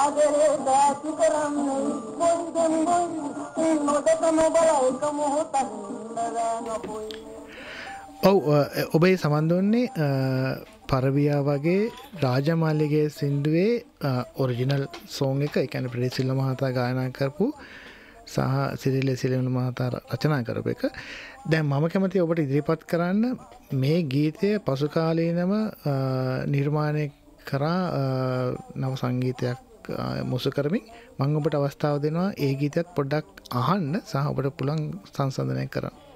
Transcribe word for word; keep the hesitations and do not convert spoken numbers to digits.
සාගරේ දාසු කරන්නේ මොන්දෙන් මොයි නොදකම බලයික මොහොතක් නරනපොයි. ඔව් ඔබේ සම්බන්ධන්නේ පරවියා වගේ රාජමාලිගේ සින්දුවේ ඔරිජිනල් සෝං එක. ඒ කියන්නේ ප්‍රේසිල්ල මහතා ගායනා කරපු සහ සිරිල සිරිල මහතා රචනා කරපු එක. දැන් මම කැමතියි ඔබට ඉදිරිපත් කරන්න මේ ගීතය පසු කාලීනව නිර්මාණය කරා නව සංගීතයක් මුසු කරමින් මම ඔබට අවස්ථාව දෙනවා ඒ ගීතයත් පොඩ්ඩක් අහන්න සහ ඔබට පුළුවන් සංසන්දනය කරන්න.